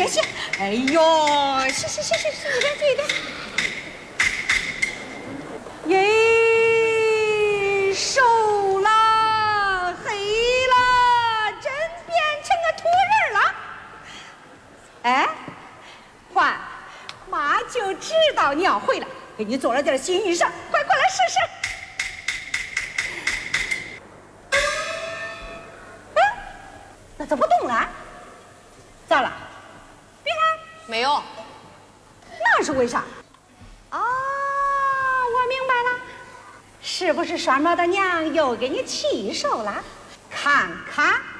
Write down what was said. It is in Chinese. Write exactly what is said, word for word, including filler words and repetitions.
谢谢。哎呦，谢谢谢谢，谢一点谢一点。耶，瘦了，黑了，真变成个土人了。哎，欢，妈就知道你要回来，给你做了点新衣裳，快过来试试。哎，那怎么不动了？咋了？别看， 没有。 那是为啥？啊、哦，我明白了，是不是双胞的娘又给你气受了？看看。